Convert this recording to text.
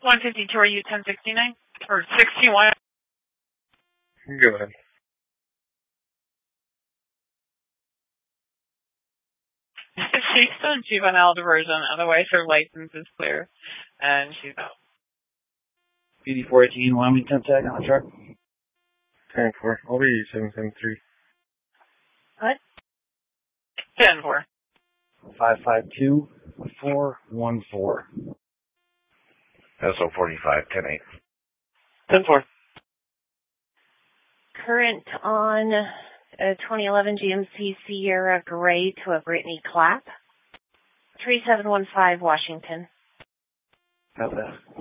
152, are you 1069? Or 61? Go ahead. She's still in juvenile diversion, otherwise her license is clear. And she's out. PD-418, Wyoming 10 tag on the truck. 10-4. I'll be 773. What? 10-4. 552-414. SO45, 10-8. 10-4. Current on a 2011 GMC Sierra Gray to a Brittany Clapp. 3715 Washington. Got that.